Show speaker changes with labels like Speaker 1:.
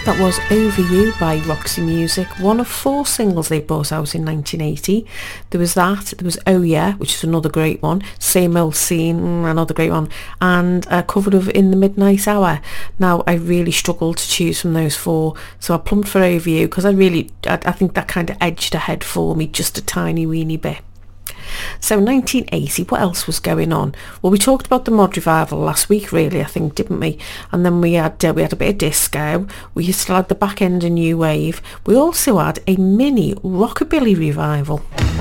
Speaker 1: That was Over You by Roxy Music, one of 4 singles they brought out in 1980. There was that, there was Oh Yeah, which is another great one, Same Old Scene, another great one, and a cover of In the Midnight Hour. Now, I really struggled to choose from those 4, so I plumped for Over You because I think that kind of edged ahead for me just a tiny weeny bit. So 1980, what else was going on? Well, we talked about the mod revival last week, really, I think, didn't we? And then we had a bit of disco. We still had the back end of new wave. We also had a mini rockabilly revival.